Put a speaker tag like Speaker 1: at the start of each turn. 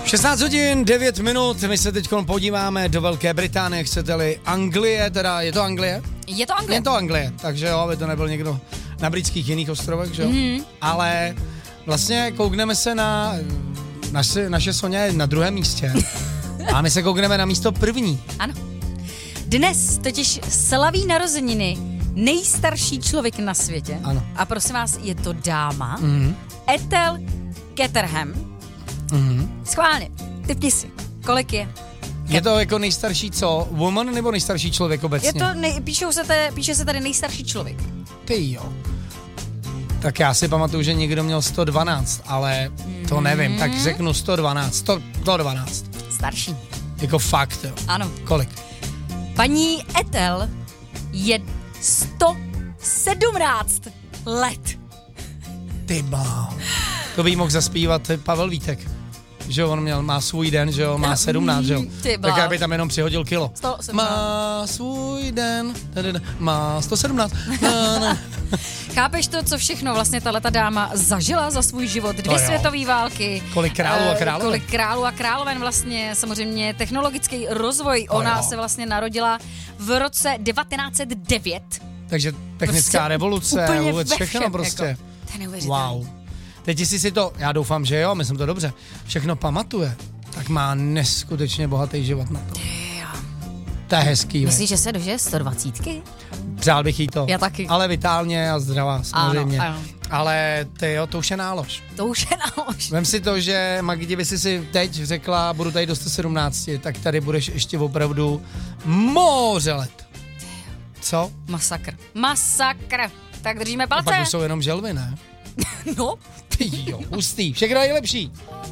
Speaker 1: 16 hodin, 9 minut, my se teď podíváme do Velké Británie, chcete-li Anglie, teda je to Anglie?
Speaker 2: Je to Anglie.
Speaker 1: Je to Anglie, takže jo, aby to nebyl někdo na britských jiných ostrovech, že jo? Ale vlastně koukneme se na naše Soňa je na druhém místě a my se koukneme na místo první.
Speaker 2: Ano. Dnes totiž slaví narozeniny nejstarší člověk na světě.
Speaker 1: Ano.
Speaker 2: A prosím vás, je to dáma Ethel Caterham. Schválně, typni si, kolik je?
Speaker 1: Je to jako nejstarší co? Woman nebo nejstarší člověk obecně?
Speaker 2: Je to, píše se tady nejstarší člověk.
Speaker 1: Ty jo. Tak já si pamatuju, že někdo měl 112, ale to nevím, tak řeknu 112. 112.
Speaker 2: Starší.
Speaker 1: Jako fakt, jo.
Speaker 2: Ano.
Speaker 1: Kolik?
Speaker 2: Paní Ethel je 117 let.
Speaker 1: Ty blá. To by mohl zaspívat Pavel Vítek. Že jo, on má svůj den, že jo, má 17, že jo. Tak aby tam jenom přihodil kilo.
Speaker 2: 117.
Speaker 1: Má svůj den, má 117.
Speaker 2: Chápeš to, co všechno vlastně tahleta dáma zažila za svůj život? 2 světové války.
Speaker 1: Kolik králů a královen?
Speaker 2: Kolik králů a královen vlastně, samozřejmě technologický rozvoj. Ona se vlastně narodila v roce 1909.
Speaker 1: Takže technická revoluce, vůbec všechno prostě.
Speaker 2: Jako, to je neuvěřitelné.
Speaker 1: Wow. Teď si to, já doufám, že jo, myslím to dobře, všechno pamatuje, tak má neskutečně bohatý život na to. To je hezký.
Speaker 2: Myslíš, že se dožije 120?
Speaker 1: Přál bych jí to.
Speaker 2: Já taky.
Speaker 1: Ale vitálně a zdravá, samozřejmě.
Speaker 2: Ano.
Speaker 1: Ale to už je nálož.
Speaker 2: To už je nálož.
Speaker 1: Vem si to, že Magdi by si teď řekla, budu tady do 117, tak tady budeš ještě opravdu moře let. Co?
Speaker 2: Masakr. Tak držíme palce.
Speaker 1: A pak už jsou jenom želvy, ne?
Speaker 2: No.
Speaker 1: Ty jo, hustý. Všechno nejlepší.